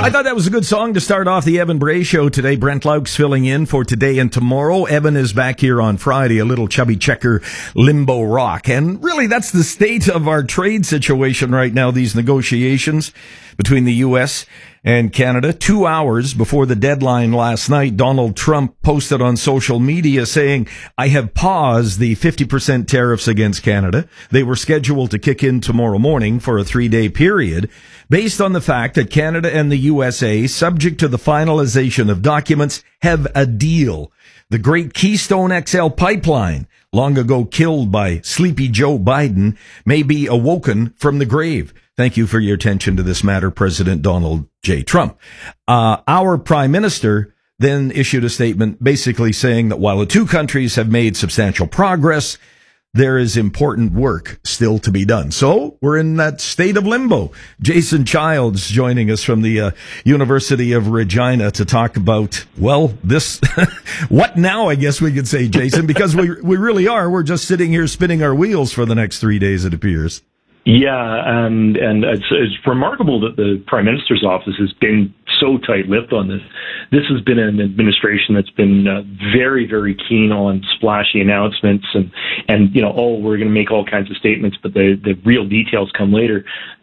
I thought that was a good song to start off the Evan Bray Show today. Brent Lauk's filling in for today and tomorrow. Evan is back here on Friday, a little chubby checker limbo rock. And really, that's the state of our trade situation right now, these negotiations between the U.S. and Canada. 2 hours before the deadline last night, Donald Trump posted on social media saying, I have paused the 50% tariffs against Canada. They were scheduled to kick in tomorrow morning for a 3-day period based on the fact that Canada and the USA, subject to the finalization of documents, have a deal. The great Keystone XL pipeline, long ago killed by sleepy Joe Biden, may be awoken from the grave. Thank you for your attention to this matter, President Donald J. Trump. Our prime minister then issued a statement basically saying that while the two countries have made substantial progress, there is important work still to be done. So we're in that state of limbo. Jason Childs joining us from the University of Regina to talk about, well, this, what now, I guess we could say, Jason, because we really are. We're just sitting here spinning our wheels for the next 3 days, it appears. Yeah, and it's remarkable that the Prime Minister's office has been so tight-lipped on this. This has been an administration that's been very, very keen on splashy announcements and we're going to make all kinds of statements, but the real details come later.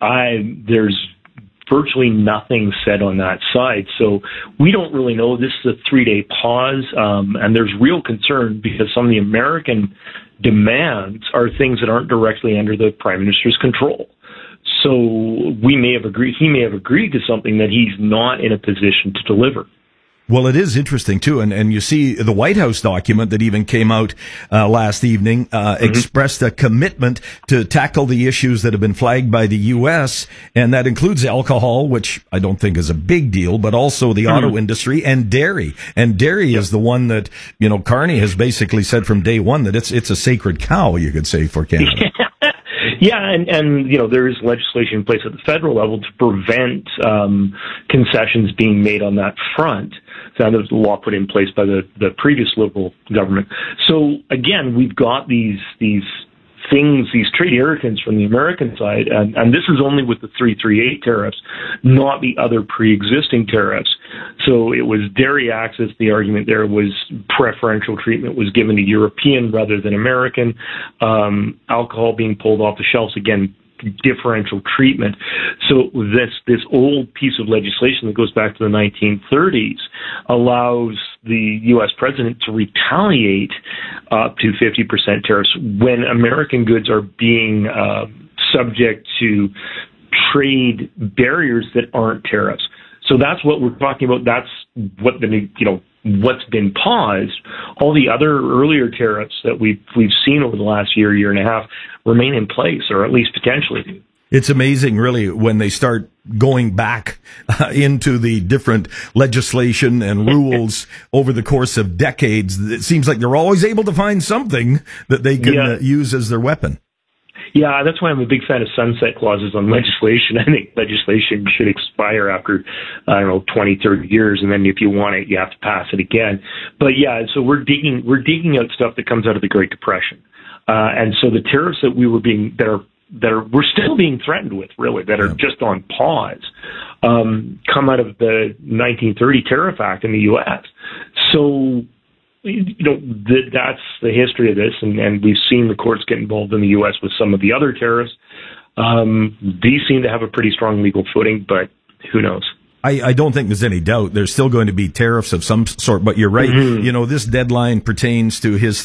There's virtually nothing said on that side. So we don't really know. This is a 3-day pause, and there's real concern because some of the American demands are things that aren't directly under the Prime Minister's control. So he may have agreed to something that he's not in a position to deliver. Well, it is interesting, too, and you see the White House document that even came out last evening expressed a commitment to tackle the issues that have been flagged by the U.S., and that includes alcohol, which I don't think is a big deal, but also the auto industry and dairy. And dairy is the one that, Carney has basically said from day one that it's a sacred cow, you could say, for Canada. Yeah, and there is legislation in place at the federal level to prevent concessions being made on that front. So there was a law put in place by the previous Liberal government. So again, we've got these things, these trade irritants from the American side, and this is only with the 338 tariffs, not the other pre-existing tariffs. So it was dairy access. The argument there was preferential treatment was given to European rather than American. Alcohol being pulled off the shelves, again, differential treatment. So this old piece of legislation that goes back to the 1930s allows the U.S. president to retaliate up to 50% tariffs when American goods are being subject to trade barriers that aren't tariffs. So that's what we're talking about. That's what what's been paused. All the other earlier tariffs that we've seen over the last year and a half remain in place, or at least potentially. It's amazing, really, when they start going back into the different legislation and rules over the course of decades. It seems like they're always able to find something that they can use as their weapon. Yeah, that's why I'm a big fan of sunset clauses on legislation. I think legislation should expire after, 20, 30 years, and then if you want it, you have to pass it again. But yeah, so we're digging out stuff that comes out of the Great Depression, and so the tariffs that we're still being threatened with, really, that are just on pause, come out of the 1930 Tariff Act in the U.S. So, that's the history of this, and we've seen the courts get involved in the U.S. with some of the other tariffs. These seem to have a pretty strong legal footing, but who knows? I don't think there's any doubt there's still going to be tariffs of some sort, but you're right. This deadline pertains to his